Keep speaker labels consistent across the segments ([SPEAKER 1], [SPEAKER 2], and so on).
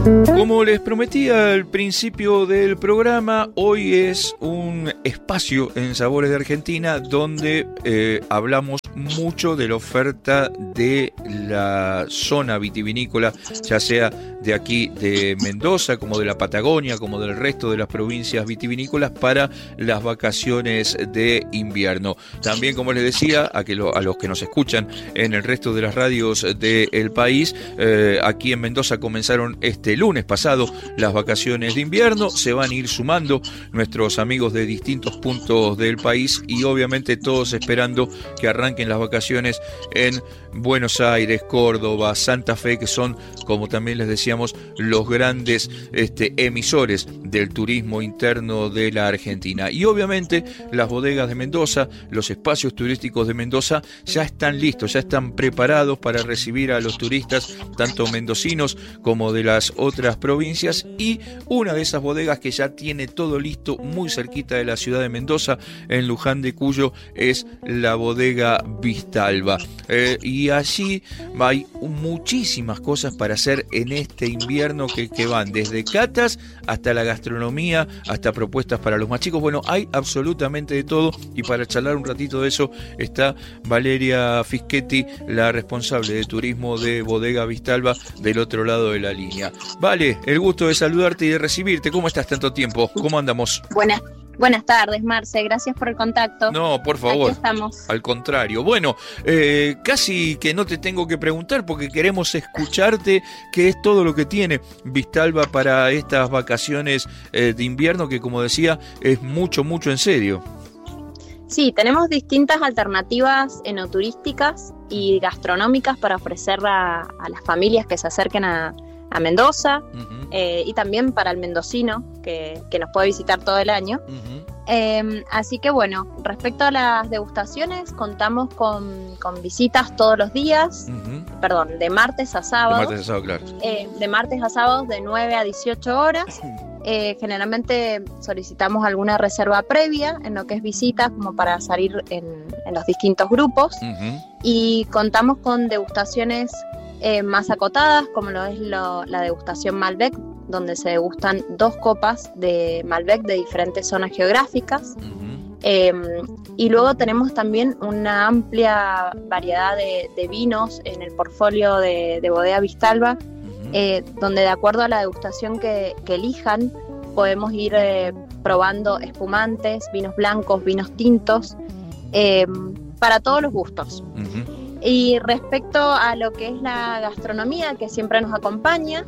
[SPEAKER 1] Como les prometí al principio del programa, hoy es un espacio en Sabores de Argentina donde hablamos mucho de la oferta de la zona vitivinícola, ya sea de aquí de Mendoza, como de la Patagonia, como del resto de las provincias vitivinícolas para las vacaciones de invierno. También, como les decía, a los que nos escuchan en el resto de las radios del país, aquí en Mendoza comenzaron este lunes pasado las vacaciones de invierno. Se van a ir sumando nuestros amigos de distintos puntos del país y obviamente todos esperando que arranquen las vacaciones en Buenos Aires, Córdoba, Santa Fe, que son, como también les decíamos, los grandes emisores del turismo interno de la Argentina. Y obviamente las bodegas de Mendoza, los espacios turísticos de Mendoza ya están listos, ya están preparados para recibir a los turistas, tanto mendocinos como de las otras provincias, y una de esas bodegas que ya tiene todo listo muy cerquita de la ciudad de Mendoza, en Luján de Cuyo, es la bodega Vistalba. Y allí hay muchísimas cosas para hacer en este invierno que van desde catas hasta la gastronomía, hasta propuestas para los más chicos. Bueno, hay absolutamente de todo, y para charlar un ratito de eso está Valeria Fischetti, la responsable de turismo de Bodega Vistalba, del otro lado de la línea. Vale, el gusto de saludarte y de recibirte. ¿Cómo estás tanto tiempo? ¿Cómo andamos?
[SPEAKER 2] Buenas tardes, Marce. Gracias por el contacto.
[SPEAKER 1] No, por favor.
[SPEAKER 2] Aquí estamos.
[SPEAKER 1] Al contrario. Bueno, casi que no te tengo que preguntar porque queremos escucharte qué es todo lo que tiene Vistalba para estas vacaciones de invierno, que, como decía, es mucho en serio.
[SPEAKER 2] Sí, tenemos distintas alternativas enoturísticas y gastronómicas para ofrecer a las familias que se acerquen a Mendoza, y también para el mendocino que nos puede visitar todo el año. Así que bueno, respecto a las degustaciones, contamos con visitas todos los días, de martes a sábado. De martes a sábado, claro. De martes a sábado de 9 a 18 horas. Generalmente solicitamos alguna reserva previa en lo que es visitas, como para salir en los distintos grupos. Y contamos con degustaciones más acotadas, como lo es la degustación Malbec, donde se degustan 2 copas de Malbec de diferentes zonas geográficas. Y luego tenemos también una amplia variedad de vinos en el portfolio de Bodega Vistalba, donde, de acuerdo a la degustación que elijan, podemos ir probando espumantes, vinos blancos, vinos tintos, para todos los gustos. Y respecto a lo que es la gastronomía, que siempre nos acompaña,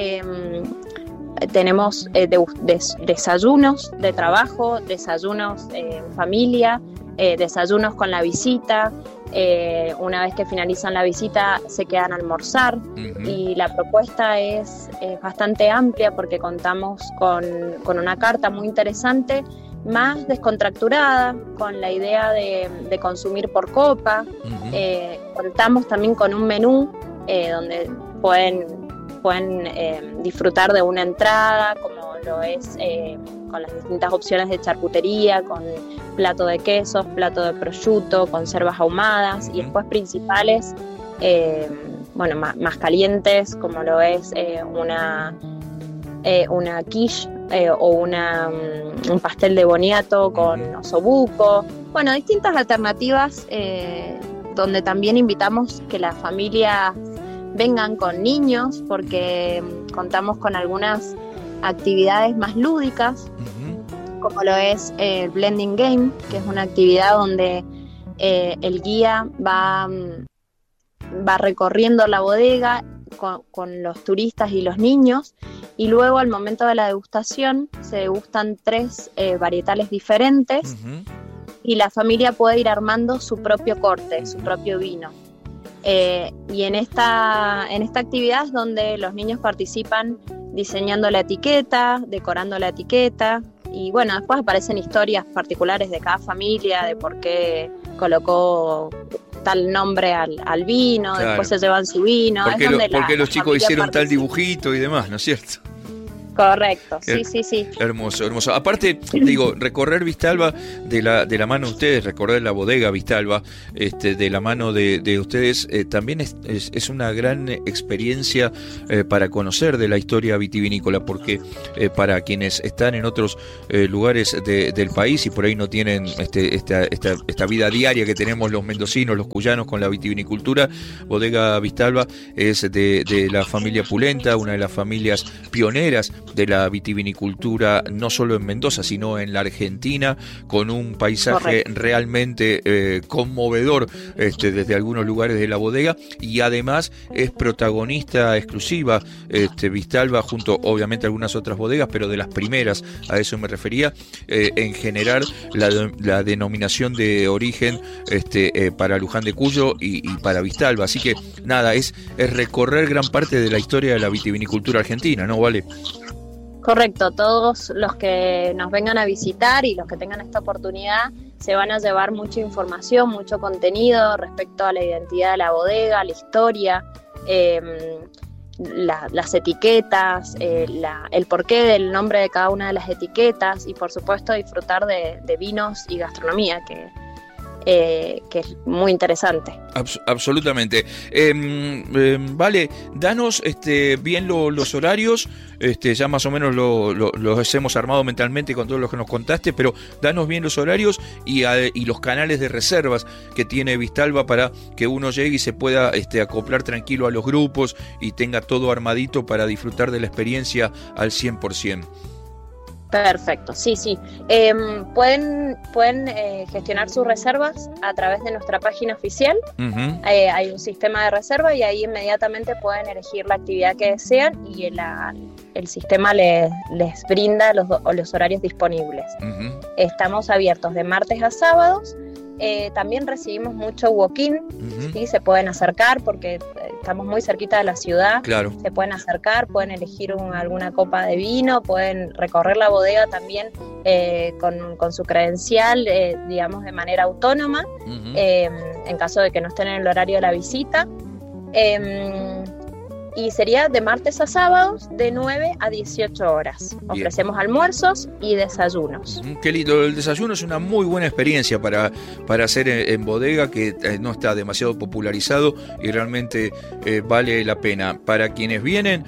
[SPEAKER 2] tenemos desayunos de trabajo, desayunos en familia, desayunos con la visita. Una vez que finalizan la visita se quedan a almorzar. Y la propuesta es bastante amplia, porque contamos con una carta muy interesante, más descontracturada, con la idea de consumir por copa. Contamos también con un menú donde pueden disfrutar de una entrada, como lo es con las distintas opciones de charcutería, con plato de quesos, plato de prosciutto, conservas ahumadas, y después principales más calientes, como lo es una quiche o un pastel de boniato con osobuco. Bueno, distintas alternativas, donde también invitamos que las familias vengan con niños, porque contamos con algunas actividades más lúdicas, como lo es el Blending Game, que es una actividad donde el guía va recorriendo la bodega con los turistas y los niños, y luego, al momento de la degustación, se degustan 3 varietales diferentes, y la familia puede ir armando su propio corte, su propio vino. Y en esta actividad es donde los niños participan diseñando la etiqueta, decorando la etiqueta, y bueno, después aparecen historias particulares de cada familia, de por qué colocó tal nombre al vino. Claro. Después se llevan su vino.
[SPEAKER 1] Porque los chicos hicieron tal dibujito y demás, ¿no es cierto?
[SPEAKER 2] Correcto, sí.
[SPEAKER 1] Hermoso, hermoso. Aparte, digo, recorrer Vistalba de la mano de ustedes, recorrer la bodega Vistalba, de la mano de ustedes, también es una gran experiencia para conocer de la historia vitivinícola, porque para quienes están en otros lugares del país y por ahí no tienen esta vida diaria que tenemos los mendocinos, los cuyanos con la vitivinicultura, bodega Vistalba es de la familia Pulenta, una de las familias pioneras de la vitivinicultura, no solo en Mendoza, sino en la Argentina, con un paisaje realmente conmovedor desde algunos lugares de la bodega, y además es protagonista exclusiva Vistalba, junto obviamente a algunas otras bodegas, pero de las primeras, a eso me refería, en generar la denominación de origen para Luján de Cuyo y para Vistalba. Así que nada, es recorrer gran parte de la historia de la vitivinicultura argentina, ¿no, Vale?
[SPEAKER 2] Correcto, todos los que nos vengan a visitar y los que tengan esta oportunidad se van a llevar mucha información, mucho contenido respecto a la identidad de la bodega, la historia, las etiquetas, el porqué del nombre de cada una de las etiquetas y por supuesto disfrutar de vinos y gastronomía, que es muy interesante.
[SPEAKER 1] Absolutamente. Vale, danos bien los horarios, ya más o menos los hemos armado mentalmente con todo lo que nos contaste, pero danos bien los horarios y los canales de reservas que tiene Vistalba para que uno llegue y se pueda acoplar tranquilo a los grupos y tenga todo armadito para disfrutar de la experiencia al 100%.
[SPEAKER 2] Perfecto, sí. Pueden gestionar sus reservas a través de nuestra página oficial. Uh-huh. Hay un sistema de reserva y ahí inmediatamente pueden elegir la actividad que desean y el sistema les brinda los horarios disponibles. Uh-huh. Estamos abiertos de martes a sábados. También recibimos mucho walk-in, uh-huh. ¿sí? Se pueden acercar porque estamos muy cerquita de la ciudad. Claro. Se pueden acercar, pueden elegir alguna copa de vino, pueden recorrer la bodega también con su credencial, digamos, de manera autónoma, uh-huh. En caso de que no estén en el horario de la visita. Y sería de martes a sábados de 9 a 18 horas. Bien. Ofrecemos almuerzos y desayunos.
[SPEAKER 1] Qué lindo, el desayuno es una muy buena experiencia para hacer en bodega, que no está demasiado popularizado y realmente vale la pena. Para quienes vienen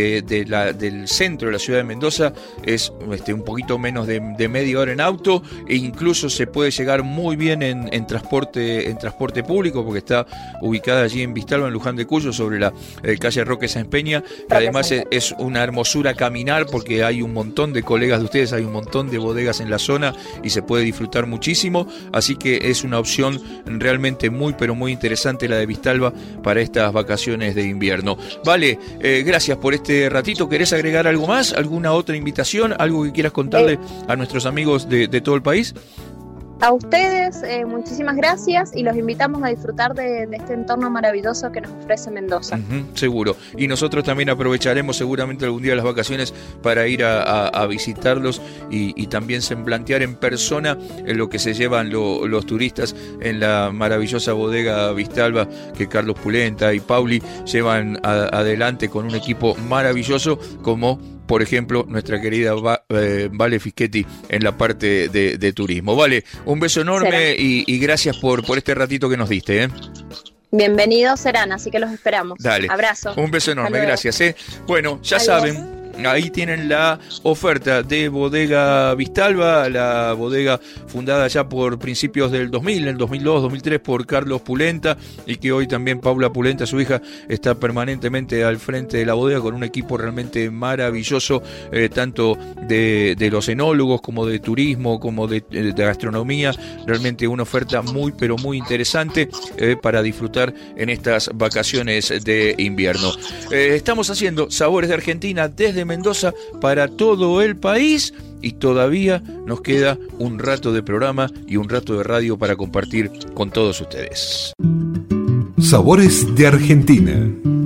[SPEAKER 1] del centro de la ciudad de Mendoza es un poquito menos de media hora en auto, e incluso se puede llegar muy bien en transporte público, porque está ubicada allí en Vistalba, en Luján de Cuyo, sobre la calle Roque Sáenz Peña, que además es una hermosura caminar porque hay un montón de colegas de ustedes, hay un montón de bodegas en la zona y se puede disfrutar muchísimo, así que es una opción realmente muy pero muy interesante la de Vistalba para estas vacaciones de invierno. Vale, gracias por este ratito. ¿Querés agregar algo más? ¿Alguna otra invitación? ¿Algo que quieras contarle a nuestros amigos de todo el país?
[SPEAKER 2] A ustedes, muchísimas gracias y los invitamos a disfrutar de este entorno maravilloso que nos ofrece Mendoza. Uh-huh,
[SPEAKER 1] seguro. Y nosotros también aprovecharemos seguramente algún día las vacaciones para ir a visitarlos y también semblantear en persona lo que se llevan los turistas en la maravillosa bodega Vistalba que Carlos Pulenta y Pauli llevan adelante con un equipo maravilloso como, por ejemplo, nuestra querida Vale Fischetti en la parte de turismo. Vale, un beso enorme y gracias por este ratito que nos diste.
[SPEAKER 2] Bienvenidos serán, así que los esperamos.
[SPEAKER 1] Dale.
[SPEAKER 2] Abrazo.
[SPEAKER 1] Un beso enorme, gracias. Bueno, ya saben. Ahí tienen la oferta de Bodega Vistalba, la bodega fundada ya por principios del 2000, en el 2002, 2003 por Carlos Pulenta, y que hoy también Paula Pulenta, su hija, está permanentemente al frente de la bodega con un equipo realmente maravilloso, tanto de los enólogos como de turismo, como de gastronomía. Realmente una oferta muy pero muy interesante para disfrutar en estas vacaciones de invierno. Estamos haciendo Sabores de Argentina desde Mendoza para todo el país y todavía nos queda un rato de programa y un rato de radio para compartir con todos ustedes.
[SPEAKER 3] Sabores de Argentina.